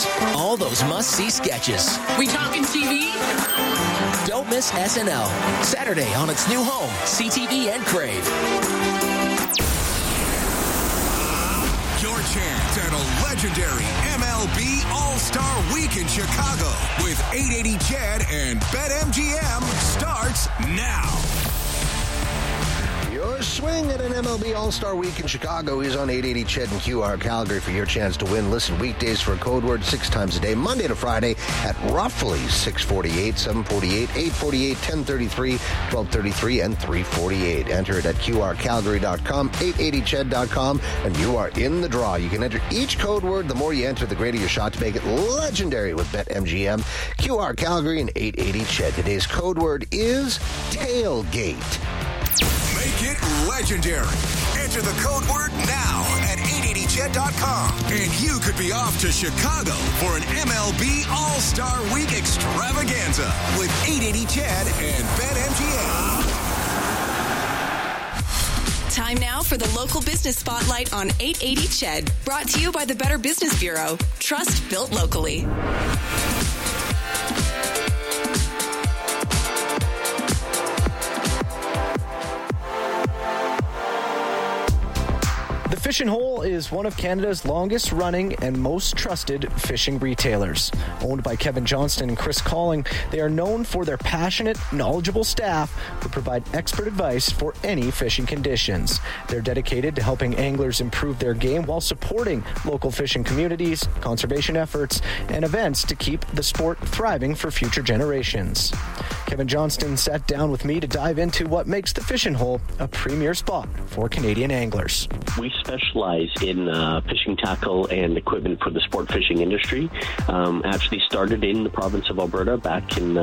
Plus, all those must-see sketches. We talking TV? Don't miss SNL, Saturday on its new home, CTV and Crave. Your chance at a legendary MLB All-Star Week in Chicago with 880 CHED and BetMGM starts now. Your swing at an MLB All-Star Week in Chicago is on 880 CHED and QR Calgary for your chance to win. Listen weekdays for a code word 6 times a day, Monday to Friday at roughly 6:48, 7:48, 8:48, 10:33, 12:33, and 3:48. Enter it at QRCalgary.com, 880ched.com, and you are in the draw. You can enter each code word. The more you enter, the greater your shot to make it legendary with BetMGM, QR Calgary, and 880 CHED. Today's code word is tailgate. Make it legendary. Enter the code word now at 880ched.com, and you could be off to Chicago for an MLB All-Star Week extravaganza with 880 CHED and BetMGM. Time now for the local business spotlight on 880 CHED. Brought to you by the Better Business Bureau. Trust built locally. The Fishing Hole is one of Canada's longest running and most trusted fishing retailers. Owned by Kevin Johnston and Chris Calling, they are known for their passionate, knowledgeable staff who provide expert advice for any fishing conditions. They're dedicated to helping anglers improve their game while supporting local fishing communities, conservation efforts, and events to keep the sport thriving for future generations. Kevin Johnston sat down with me to dive into what makes the Fishing Hole a premier spot for Canadian anglers. We specialize in fishing tackle and equipment for the sport fishing industry. Actually started in the province of Alberta back in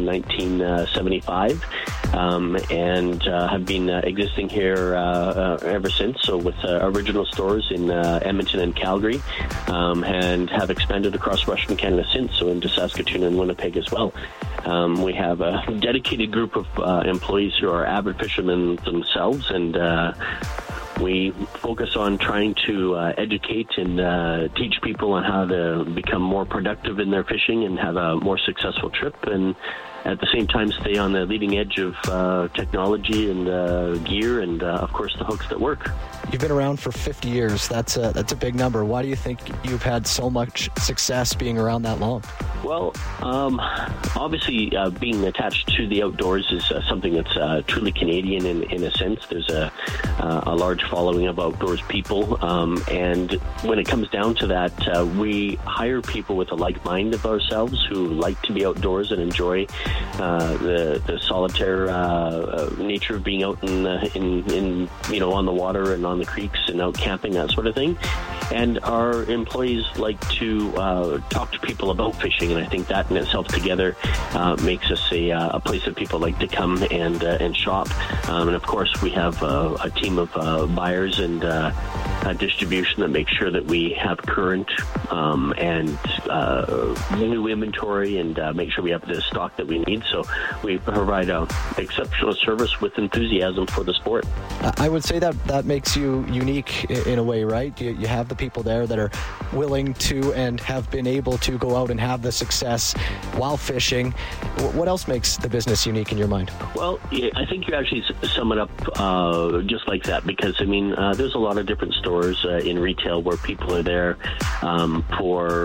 1975 and have been existing here ever since. So with original stores in Edmonton and Calgary and have expanded across Western Canada since, so into Saskatoon and Winnipeg as well. We have a dedicated group of employees who are avid fishermen themselves, and we focus on trying to educate and teach people on how to become more productive in their fishing and have a more successful trip, and at the same time stay on the leading edge of technology and gear and, of course, the hooks that work. You've been around for 50 years. That's a big number. Why do you think you've had so much success being around that long? Well, obviously, being attached to the outdoors is something that's truly Canadian in a sense. There's a large following of outdoors people, and when it comes down to that, we hire people with a like mind of ourselves who like to be outdoors and enjoy the solitaire nature of being out in on the water and on the creeks and out camping, that sort of thing. And our employees like to talk to people about fishing, and I think that in itself together makes us a place that people like to come and shop. And of course, we have a team of buyers and distribution that makes sure that we have current and new inventory and make sure we have the stock that we need. So we provide exceptional service with enthusiasm for the sport. I would say that makes you unique in a way, right? You have the people there that are willing to and have been able to go out and have the success while fishing. What else makes the business unique in your mind? Well, yeah, I think you actually sum it up just like that, because I mean, there's a lot of different stores in retail where people are there for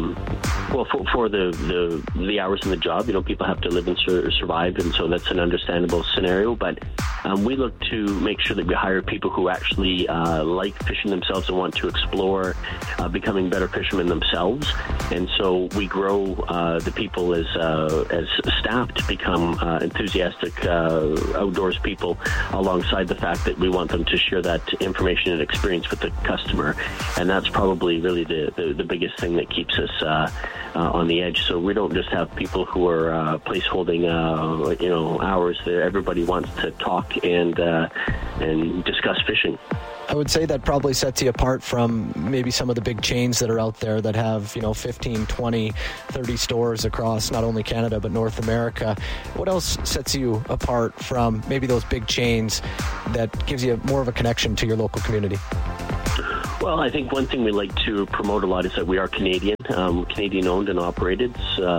the hours in the job. You know, people have to live and survive, and so that's an understandable scenario. But we look to make sure that we hire people who actually like fishing themselves and want to explore becoming better fishermen themselves. And so we grow the people as staff to become enthusiastic outdoors people, alongside the fact that we want them to share that information and experience with the customer. And that's probably really the biggest thing that keeps us on the edge. So we don't just have people who are place holding hours there. Everybody wants to talk and discuss fishing. I would say that probably sets you apart from maybe some of the big chains that are out there that have, 15, 20, 30 stores across not only Canada but North America. What else sets you apart from maybe those big chains that gives you more of a connection to your local community? Well, I think one thing we like to promote a lot is that we are Canadian, Canadian-owned and operated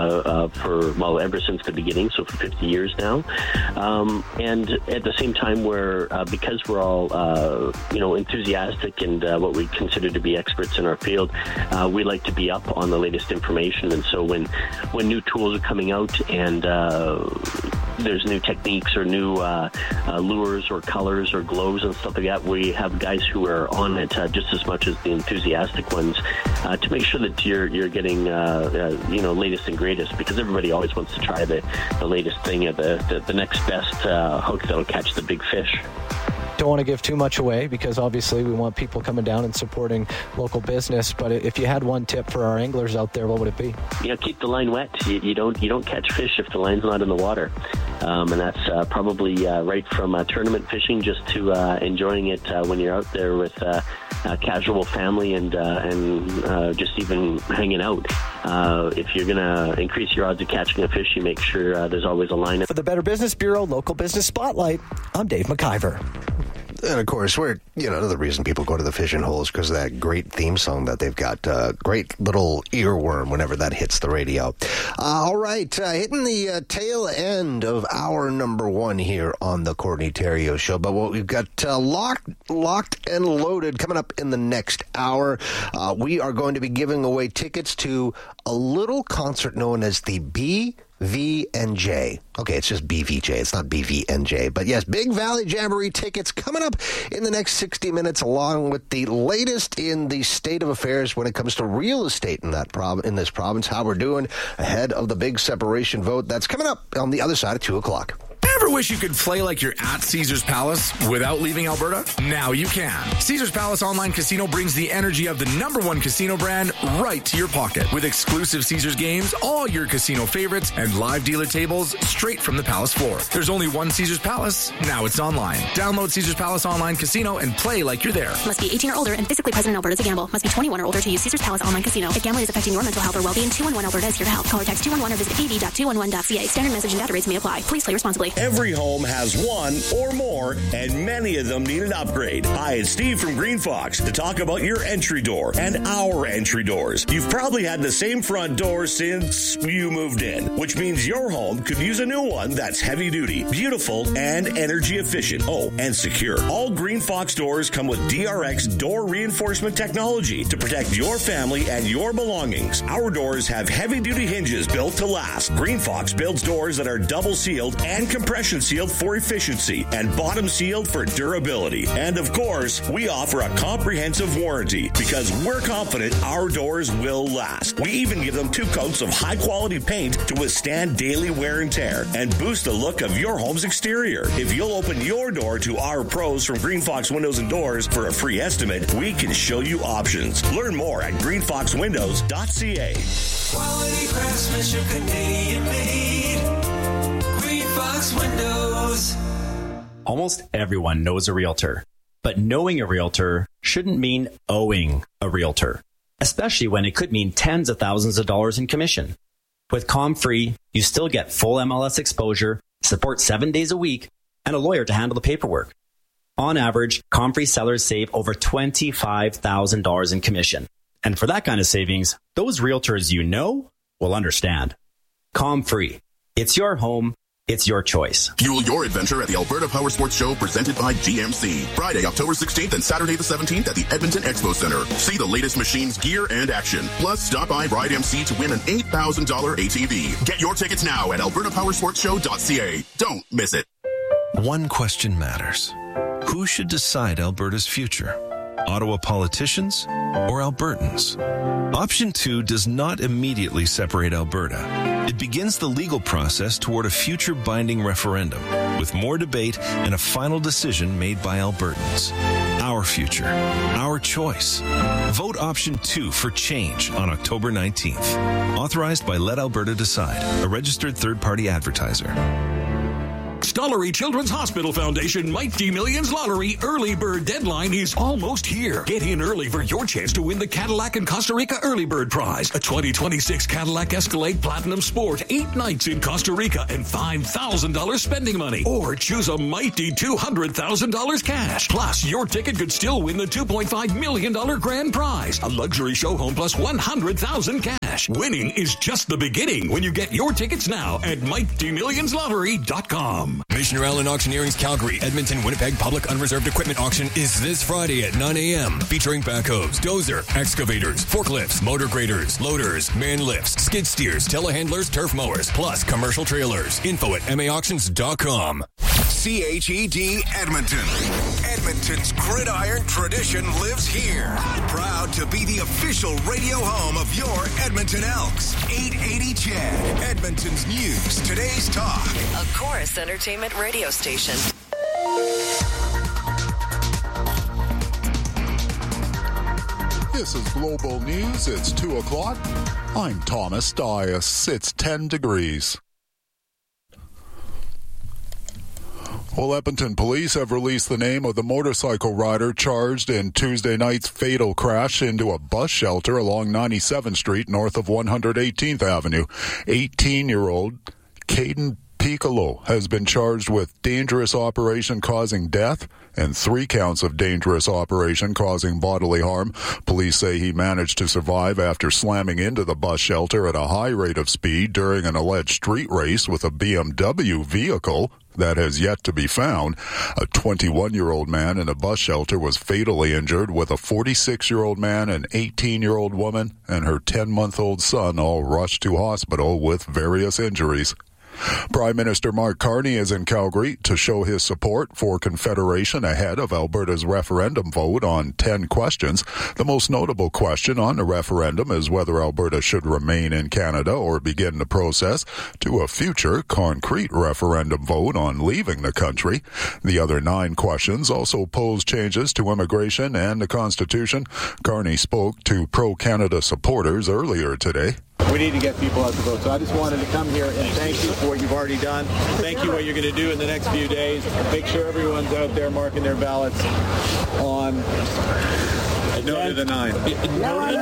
ever since the beginning, so for 50 years now. And at the same time, because we're all, enthusiastic and what we consider to be experts in our field, we like to be up on the latest information. And so when new tools are coming out and there's new techniques or new lures or colors or glows and stuff like that, we have guys who are on it just as much as the enthusiastic ones to make sure that you're getting latest and greatest, because everybody always wants to try the latest thing or the next best hook that'll catch the big fish. Don't want to give too much away because obviously we want people coming down and supporting local business. But if you had one tip for our anglers out there, what would it be? Keep the line wet. You don't catch fish if the line's not in the water, and that's probably right from tournament fishing just to enjoying it when you're out there with casual family and just even hanging out. If you're going to increase your odds of catching a fish, you make sure there's always a line. For the Better Business Bureau Local Business Spotlight, I'm Dave McIver. And of course, another reason people go to the fishing hole is because of that great theme song that they've got. Great little earworm whenever that hits the radio. All right, hitting the tail end of hour number 1 here on the Courtney Theriault Show. But what we've got locked and loaded coming up in the next hour. We are going to be giving away tickets to a little concert known as the BVNJ. Okay, it's just BVJ. It's not BVNJ. But yes, Big Valley Jamboree tickets coming up in the next 60 minutes, along with the latest in the state of affairs when it comes to real estate in this province, how we're doing ahead of the big separation vote. That's coming up on the other side of 2 o'clock. Ever wish you could play like you're at Caesars Palace without leaving Alberta? Now you can. Caesars Palace Online Casino brings the energy of the #1 casino brand right to your pocket. With exclusive Caesars games, all your casino favorites, and live dealer tables straight from the Palace floor. There's only one Caesars Palace. Now it's online. Download Caesars Palace Online Casino and play like you're there. Must be 18 or older and physically present in Alberta to gamble. Must be 21 or older to use Caesars Palace Online Casino. If gambling is affecting your mental health or well-being, 211 Alberta is here to help. Call or text 211 or visit av.211.ca. Standard message and data rates may apply. Please play responsibly. Every home has one or more, and many of them need an upgrade. Hi, it's Steve from Green Fox to talk about your entry door and our entry doors. You've probably had the same front door since you moved in, which means your home could use a new one that's heavy duty, beautiful, and energy efficient. Oh, and secure. All Green Fox doors come with DRX door reinforcement technology to protect your family and your belongings. Our doors have heavy duty hinges built to last. Green Fox builds doors that are double sealed and compression sealed for efficiency and bottom sealed for durability. And of course, we offer a comprehensive warranty because we're confident our doors will last. We even give them 2 coats of high quality paint to withstand daily wear and tear and boost the look of your home's exterior. If you'll open your door to our pros from Green Fox Windows and Doors for a free estimate, we can show you options. Learn more at greenfoxwindows.ca. Quality craftsmanship, Canadian made. Green Fox Windows. Almost everyone knows a realtor, but knowing a realtor shouldn't mean owing a realtor, especially when it could mean tens of thousands of dollars in commission. With ComFree, you still get full MLS exposure, support 7 days a week, and a lawyer to handle the paperwork. On average, ComFree sellers save over $25,000 in commission. And for that kind of savings, those realtors you know will understand. ComFree. It's your home. It's your choice. Fuel your adventure at the Alberta Power Sports Show presented by GMC. Friday, October 16th and Saturday the 17th at the Edmonton Expo Center. See the latest machines, gear, and action. Plus, stop by Ride MC to win an $8,000 ATV. Get your tickets now at albertapowersportshow.ca. Don't miss it. One question matters. Who should decide Alberta's future? Ottawa politicians or Albertans? Option 2 does not immediately separate Alberta. It begins the legal process toward a future binding referendum with more debate and a final decision made by Albertans. Our future, our choice. Vote Option 2 for change on October 19th. Authorized by Let Alberta Decide, a registered third-party advertiser. Stollery Children's Hospital Foundation Mighty Millions Lottery early bird deadline is almost here. Get in early for your chance to win the Cadillac and Costa Rica Early Bird Prize, a 2026 Cadillac Escalade Platinum Sport, 8 nights in Costa Rica, and $5,000 spending money. Or choose a mighty $200,000 cash. Plus, your ticket could still win the $2.5 million grand prize, a luxury show home plus $100,000 cash. Winning is just the beginning when you get your tickets now at MightyMillionsLottery.com. Mission Allen Auctioneering's Calgary, Edmonton, Winnipeg Public Unreserved Equipment Auction is this Friday at 9 a.m. featuring backhoes, dozer, excavators, forklifts, motor graders, loaders, man lifts, skid steers, telehandlers, turf mowers, plus commercial trailers. Info at MAAuctions.com. CHED Edmonton. Edmonton's gridiron tradition lives here. Proud to be the official radio home of your Edmonton Elks. 880 CHED, Edmonton's news, today's talk. A Chorus Entertainment radio station. This is Global News. It's 2 o'clock. I'm Thomas Dias. It's 10 degrees. Well, Edmonton police have released the name of the motorcycle rider charged in Tuesday night's fatal crash into a bus shelter along 97th Street north of 118th Avenue. 18-year-old Caden Piccolo has been charged with dangerous operation causing death and 3 counts of dangerous operation causing bodily harm. Police say he managed to survive after slamming into the bus shelter at a high rate of speed during an alleged street race with a BMW vehicle that has yet to be found. A 21-year-old man in a bus shelter was fatally injured, with a 46-year-old man, an 18-year-old woman, and her 10-month-old son all rushed to hospital with various injuries. Prime Minister Mark Carney is in Calgary to show his support for Confederation ahead of Alberta's referendum vote on 10 questions. The most notable question on the referendum is whether Alberta should remain in Canada or begin the process to a future concrete referendum vote on leaving the country. The other 9 questions also pose changes to immigration and the Constitution. Carney spoke to pro-Canada supporters earlier today. We need to get people out to vote. So I just wanted to come here and thank you for what you've already done. Thank you what you're going to do in the next few days. Make sure everyone's out there marking their ballots on no to the 9. No to the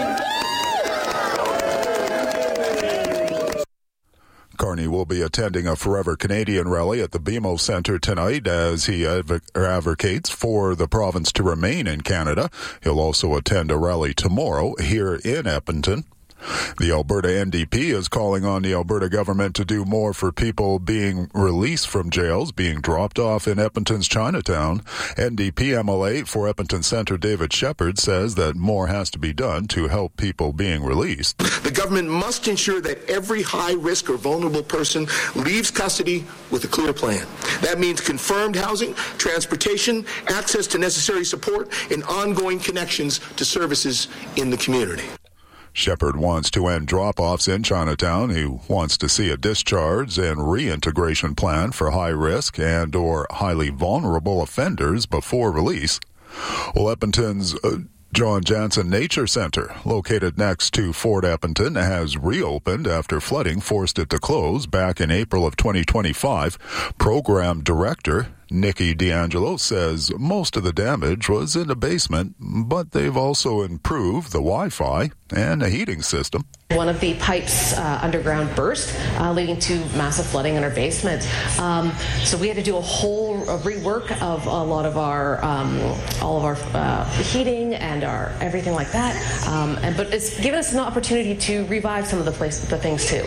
9! Carney will be attending a Forever Canadian rally at the BMO Centre tonight as he advocates for the province to remain in Canada. He'll also attend a rally tomorrow here in Edmonton. The Alberta NDP is calling on the Alberta government to do more for people being released from jails, being dropped off in Edmonton's Chinatown. NDP MLA for Edmonton Centre David Shepherd says that more has to be done to help people being released. The government must ensure that every high-risk or vulnerable person leaves custody with a clear plan. That means confirmed housing, transportation, access to necessary support, and ongoing connections to services in the community. Shepherd wants to end drop-offs in Chinatown. He wants to see a discharge and reintegration plan for high-risk and or highly vulnerable offenders before release. Well, Edmonton's John Jansen Nature Center, located next to Fort Edmonton, has reopened after flooding forced it to close back in April of 2025. Program Director Nikki D'Angelo says most of the damage was in the basement, but they've also improved the Wi-Fi and the heating system. One of the pipes underground burst, leading to massive flooding in our basement. So we had to do a whole rework of a lot of our, all of our heating and our everything like that. But it's given us an opportunity to revive some of the things too.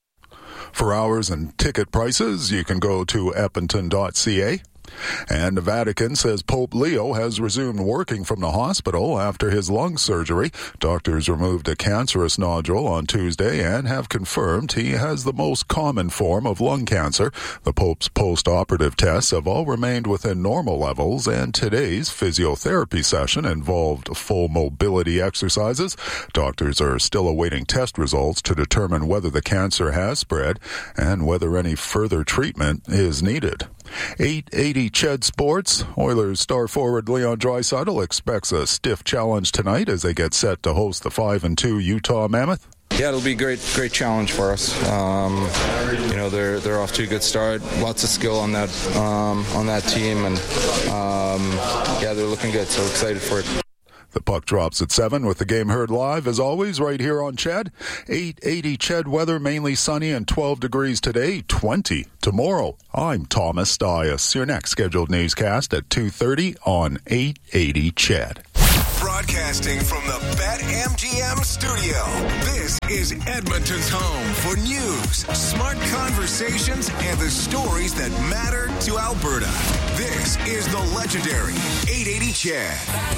For hours and ticket prices, you can go to edmonton.ca. And the Vatican says Pope Leo has resumed working from the hospital after his lung surgery. Doctors removed a cancerous nodule on Tuesday and have confirmed he has the most common form of lung cancer. The Pope's post-operative tests have all remained within normal levels, and today's physiotherapy session involved full mobility exercises. Doctors are still awaiting test results to determine whether the cancer has spread and whether any further treatment is needed. 880 CHED Sports. Oilers star forward Leon Draisaitl expects a stiff challenge tonight as they get set to host the 5-2 Utah Mammoth. Yeah, it'll be a great challenge for us. They're off to a good start. Lots of skill on that team, and they're looking good. So excited for it. The puck drops at 7 with the game heard live, as always, right here on CHED. 880 CHED weather, mainly sunny and 12 degrees today, 20 tomorrow. I'm Thomas Dias. Your next scheduled newscast at 2:30 on 880 CHED. Broadcasting from the BetMGM studio, this is Edmonton's home for news, smart conversations, and the stories that matter to Alberta. This is the legendary 880 CHED.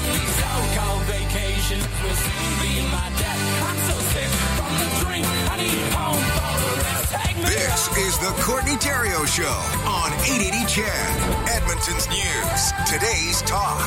This is the Courtney Terrio Show on 880 CHED, Edmonton's news, today's talk.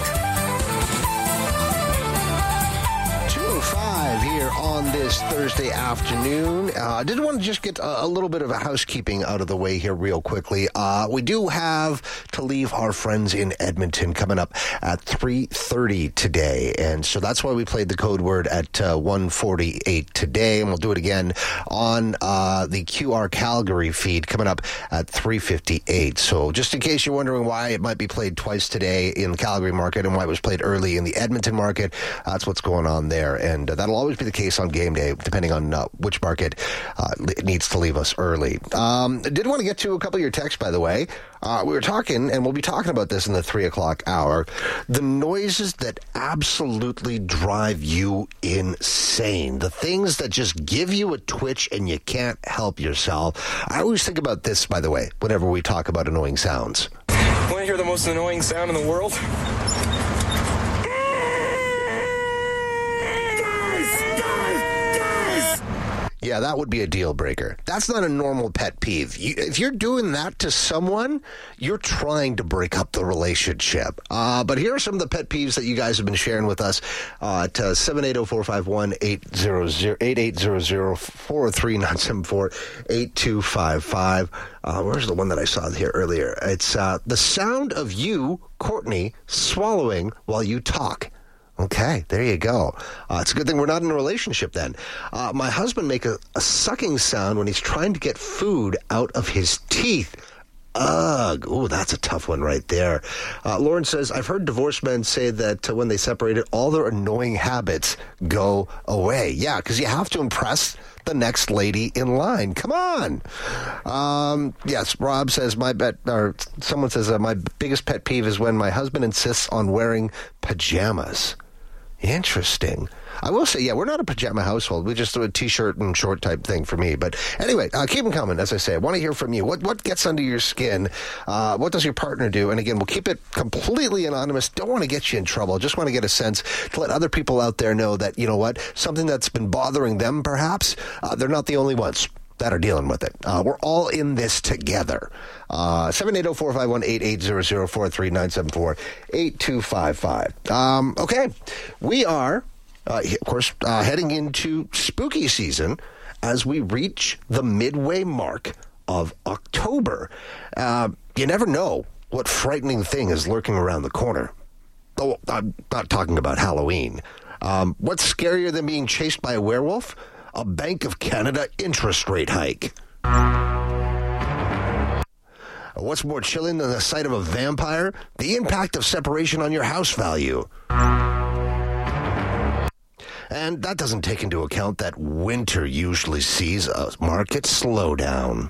2:05 here on this Thursday afternoon. I did want to just get a little bit of a housekeeping out of the way here real quickly. We do have to leave our friends in Edmonton coming up at 3:30 today, and so that's why we played the code word at 1:48 today, and we'll do it again on the QR Calgary feed coming up at 3:58. So just in case you're wondering why it might be played twice today in the Calgary market and why it was played early in the Edmonton market, that's what's going on there. And that'll always be the case on game day, depending on which market needs to leave us early. I did want to get to a couple of your texts, by the way. We were talking, and we'll be talking about this in the 3 o'clock hour, the noises that absolutely drive you insane. The things that just give you a twitch and you can't help yourself. I always think about this, by the way, whenever we talk about annoying sounds. Want to hear the most annoying sound in the world? Yeah, that would be a deal breaker. That's not a normal pet peeve. If you're doing that to someone, you're trying to break up the relationship. But here are some of the pet peeves that you guys have been sharing with us at 780-451-8000-403-974-8255. Where's the one that I saw here earlier? It's the sound of you, Courtney, swallowing while you talk. Okay, there you go. It's a good thing we're not in a relationship then. My husband makes a sucking sound when he's trying to get food out of his teeth. Ugh. Ooh, that's a tough one right there. Lauren says, I've heard divorced men say that when they separated, all their annoying habits go away. Yeah, because you have to impress the next lady in line. Come on. Yes, Rob says, someone says, my biggest pet peeve is when my husband insists on wearing pajamas. Interesting. I will say, yeah, we're not a pajama household. We just do a T-shirt and short type thing for me. But anyway, keep them coming. As I say, I want to hear from you. What gets under your skin? What does your partner do? And again, we'll keep it completely anonymous. Don't want to get you in trouble. Just want to get a sense to let other people out there know that, you know what, something that's been bothering them, perhaps, they're not the only ones that are dealing with it. We're all in this together. 780-451-8000-403-974-8255. Okay, we are, of course, heading into spooky season as we reach the midway mark of October. You never know what frightening thing is lurking around the corner. Oh, I'm not talking about Halloween. What's scarier than being chased by a werewolf? A Bank of Canada interest rate hike. What's more chilling than the sight of a vampire? The impact of separation on your house value. And that doesn't take into account that winter usually sees a market slowdown.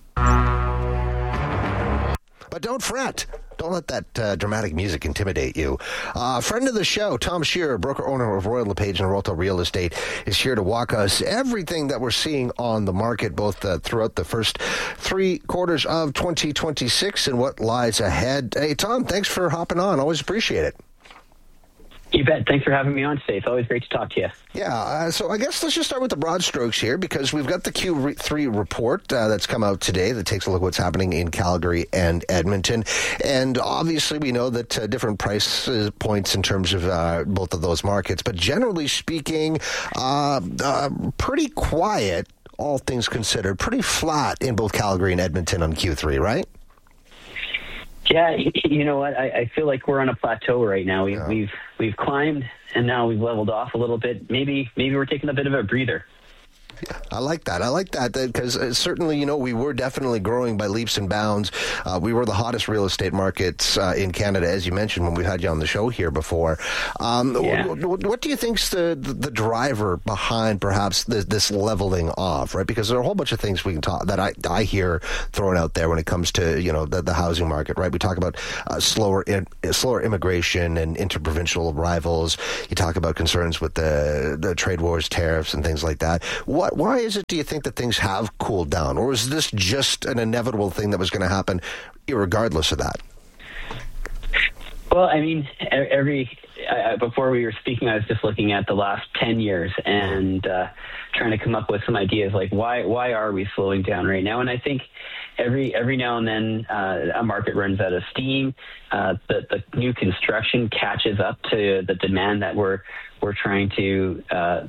But don't fret. Don't let that dramatic music intimidate you. Friend of the show, Tom Shearer, broker-owner of Royal LePage and Rotto Real Estate, is here to walk us everything that we're seeing on the market, both throughout the first 3 quarters of 2026 and what lies ahead. Hey, Tom, thanks for hopping on. Always appreciate it. You bet. Thanks for having me on today. It's always great to talk to you. Yeah, so I guess let's just start with the broad strokes here, because we've got the Q3 report that's come out today that takes a look at what's happening in Calgary and Edmonton. And obviously we know that different price points in terms of both of those markets. But generally speaking, pretty quiet, all things considered, pretty flat in both Calgary and Edmonton on Q3, right? Yeah, you know what? I feel like we're on a plateau right now. We've climbed, and now we've leveled off a little bit. Maybe we're taking a bit of a breather. I like that because certainly, we were definitely growing by leaps and bounds. We were the hottest real estate markets in Canada, as you mentioned when we had you on the show here before. What do you think's the driver behind perhaps this leveling off, right? Because there are a whole bunch of things we can talk that I hear thrown out there when it comes to the housing market, right? We talk about slower immigration and interprovincial arrivals. You talk about concerns with the trade wars, tariffs, and things like that. Why is it, do you think, that things have cooled down? Or is this just an inevitable thing that was going to happen irregardless of that? Well, I mean, before we were speaking, I was just looking at the last 10 years and trying to come up with some ideas like why are we slowing down right now? And I think every now and then a market runs out of steam. The new construction catches up to the demand that we're trying to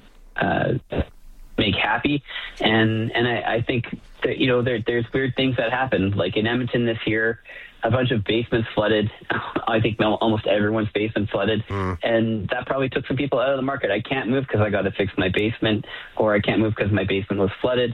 make happy, and I think that there's weird things that happen. Like in Edmonton this year, a bunch of basements flooded. I think almost everyone's basement flooded, and that probably took some people out of the market. I can't move because I got to fix my basement, or I can't move because my basement was flooded.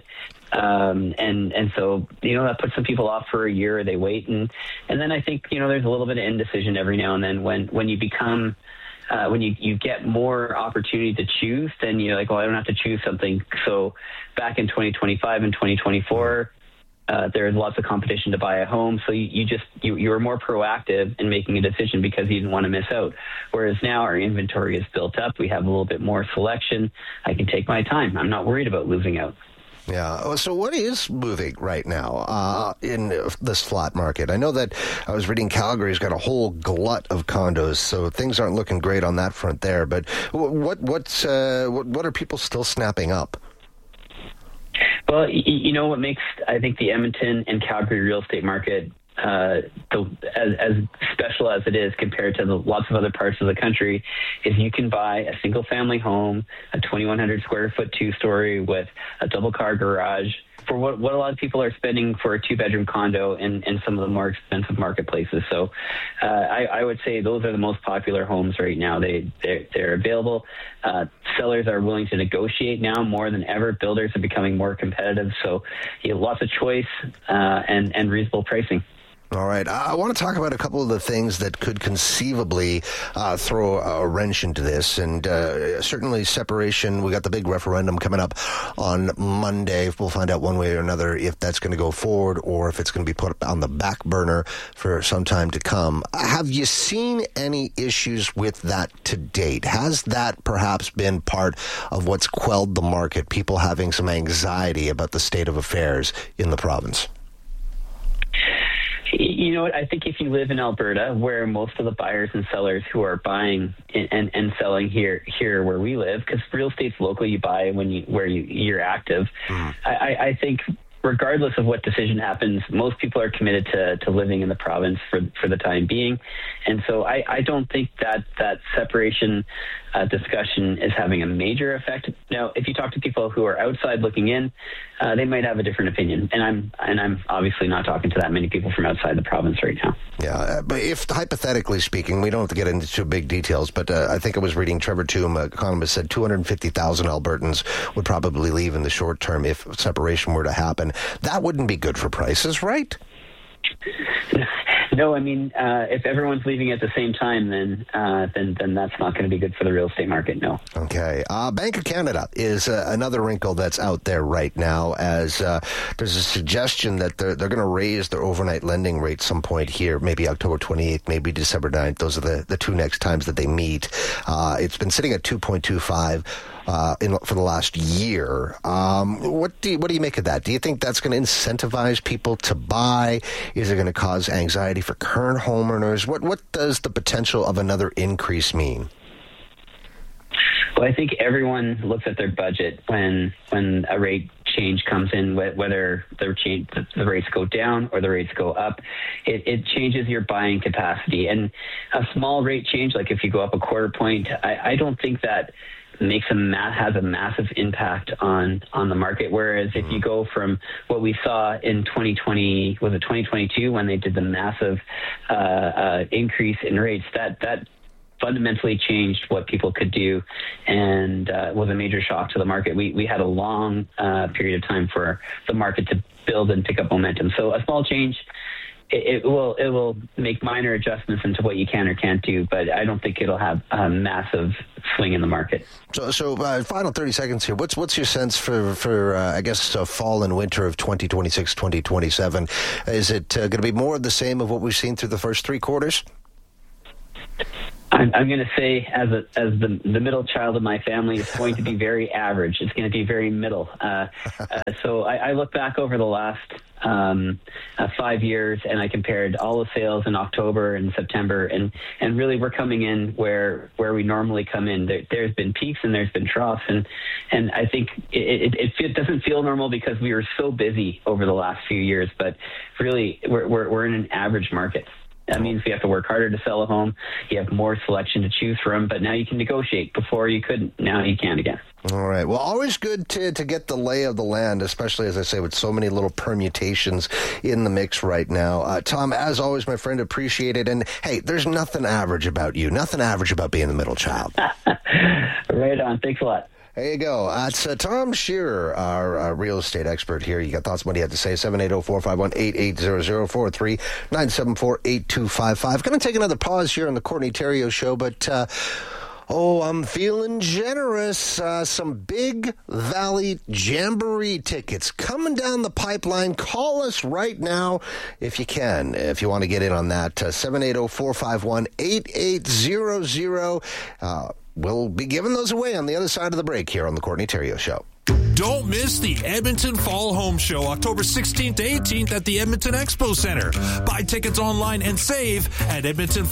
And so, that puts some people off for a year, or they wait. And then I think, there's a little bit of indecision every now and then when you become, when you get more opportunity to choose, then you're like, well, I don't have to choose something. So back in 2025 and 2024, there's lots of competition to buy a home. So you were more proactive in making a decision because you didn't want to miss out. Whereas now our inventory is built up. We have a little bit more selection. I can take my time. I'm not worried about losing out. Yeah. So what is moving right now in this flat market? I know that I was reading Calgary's got a whole glut of condos, so things aren't looking great on that front there. But what are people still snapping up? Well, what makes, I think, the Edmonton and Calgary real estate market as special as it is compared to lots of other parts of the country is you can buy a single-family home, a 2,100 square foot 2-story with a double-car garage for what a lot of people are spending for a 2-bedroom condo in some of the more expensive marketplaces. So I would say those are the most popular homes right now. They're available. Sellers are willing to negotiate now more than ever. Builders are becoming more competitive. So you have lots of choice and reasonable pricing. All right. I want to talk about a couple of the things that could conceivably throw a wrench into this. And certainly separation. We got the big referendum coming up on Monday. We'll find out one way or another if that's going to go forward or if it's going to be put on the back burner for some time to come. Have you seen any issues with that to date? Has that perhaps been part of what's quelled the market, people having some anxiety about the state of affairs in the province? You know what? I think if you live in Alberta, where most of the buyers and sellers who are buying and selling here where we live, because real estate's local, you buy where you're active. I think regardless of what decision happens, most people are committed to living in the province for the time being. And so I don't think that separation discussion is having a major effect. Now, if you talk to people who are outside looking in, they might have a different opinion. And I'm obviously not talking to that many people from outside the province right now. Yeah, but if hypothetically speaking, we don't have to get into too big details, but I think I was reading Trevor Toom, an economist, said 250,000 Albertans would probably leave in the short term if separation were to happen. That wouldn't be good for prices, right? No, I mean, if everyone's leaving at the same time, then that's not going to be good for the real estate market, no. Okay. Bank of Canada is another wrinkle that's out there right now, as there's a suggestion that they're going to raise their overnight lending rate some point here, maybe October 28th, maybe December 9th. Those are the two next times that they meet. It's been sitting at 2.25. For the last year. What do you make of that? Do you think that's going to incentivize people to buy? Is it going to cause anxiety for current homeowners? What does the potential of another increase mean? Well, I think everyone looks at their budget when a rate change comes in, whether the rates go down or the rates go up. It changes your buying capacity. And a small rate change, like if you go up a quarter point, I don't think that has a massive impact on the market. Whereas if you go from what we saw in 2022 when they did the massive increase in rates, that fundamentally changed what people could do, and was a major shock to the market. We had a long period of time for the market to build and pick up momentum. So a small change, it will make minor adjustments into what you can or can't do, but I don't think it'll have a massive swing in the market. So final 30 seconds here. What's your sense for I guess fall and winter of 2026, 2027? Is it going to be more of the same of what we've seen through the first three quarters? I'm going to say, as the middle child of my family, it's going to be very average. It's going to be very middle. So I look back over the last 5 years, and I compared all the sales in October and September, and really we're coming in where we normally come in. There's been peaks and there's been troughs, and I think it doesn't feel normal because we were so busy over the last few years. But really, we're in an average market. That means we have to work harder to sell a home. You have more selection to choose from, but now you can negotiate. Before you couldn't. Now you can again. All right. Well, always good to get the lay of the land, especially, as I say, with so many little permutations in the mix right now. Tom, as always, my friend, appreciate it. And, hey, there's nothing average about you. Nothing average about being the middle child. Right on. Thanks a lot. There you go. It's Tom Shearer, our real estate expert here. You got thoughts on what he had to say? 780-451-8800, 43974-8255. Going to take another pause here on the Courtney Theriault Show, but I'm feeling generous. Some Big Valley Jamboree tickets coming down the pipeline. Call us right now if you can, if you want to get in on that. 780-451-8800. We'll be giving those away on the other side of the break here on the Courtney Theriault Show. Don't miss the Edmonton Fall Home Show, October 16th to 18th at the Edmonton Expo Center. Buy tickets online and save at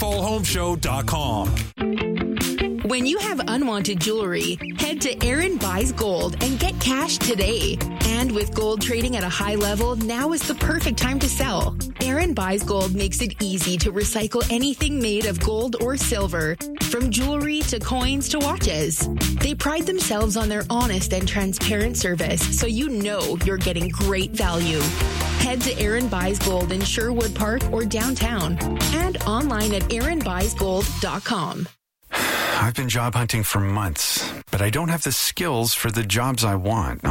EdmontonFallHomeShow.com. When you have unwanted jewelry, head to Aaron Buys Gold and get cash today. And with gold trading at a high level, now is the perfect time to sell. Aaron Buys Gold makes it easy to recycle anything made of gold or silver, from jewelry to coins to watches. They pride themselves on their honest and transparent service, so you know you're getting great value. Head to Aaron Buys Gold in Sherwood Park or downtown, and online at AaronBuysGold.com. I've been job hunting for months, but I don't have the skills for the jobs I want.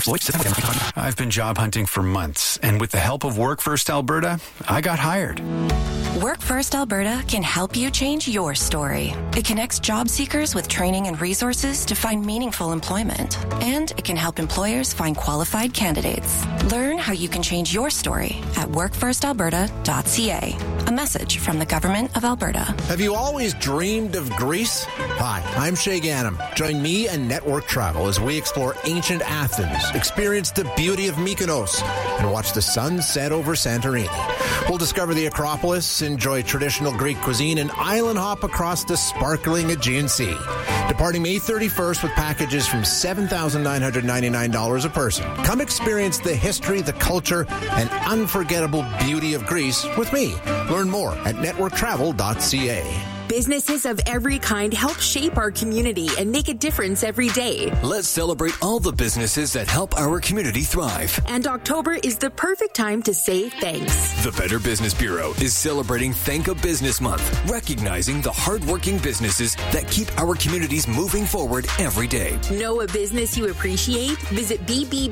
I've been job hunting for months, and with the help of Work First Alberta, I got hired. Work First Alberta can help you change your story. It connects job seekers with training and resources to find meaningful employment. And it can help employers find qualified candidates. Learn how you can change your story at workfirstalberta.ca. A message from the Government of Alberta. Have you always dreamed of Greece? Hi, I'm Shay Ganem. Join me and Network Travel as we explore ancient Athens, experience the beauty of Mykonos, and watch the sun set over Santorini. We'll discover the Acropolis, enjoy traditional Greek cuisine, and island hop across the sparkling Aegean Sea. Departing May 31st with packages from $7,999 a person. Come experience the history, the culture, and unforgettable beauty of Greece with me. Learn more at networktravel.ca. Businesses of every kind help shape our community and make a difference every day. Let's celebrate all the businesses that help our community thrive. And October is the perfect time to say thanks. The Better Business Bureau is celebrating Thank a Business Month, recognizing the hardworking businesses that keep our communities moving forward every day. Know a business you appreciate? Visit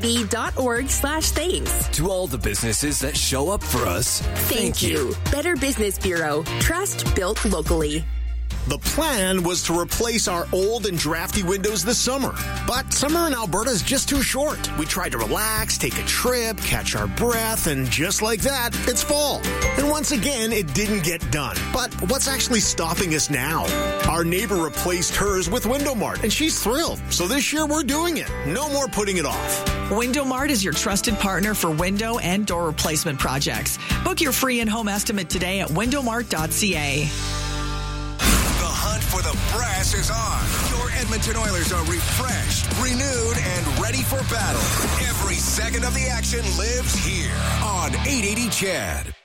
bbb.org/thanks. To all the businesses that show up for us, thank you. Better Business Bureau. Trust built locally. The plan was to replace our old and drafty windows this summer. But summer in Alberta is just too short. We tried to relax, take a trip, catch our breath, and just like that, it's fall. And once again, it didn't get done. But what's actually stopping us now? Our neighbor replaced hers with Window Mart, and she's thrilled. So this year, we're doing it. No more putting it off. Window Mart is your trusted partner for window and door replacement projects. Book your free in-home estimate today at windowmart.ca. For the brass is on. Your Edmonton Oilers are refreshed, renewed, and ready for battle. Every second of the action lives here on 880 CHED.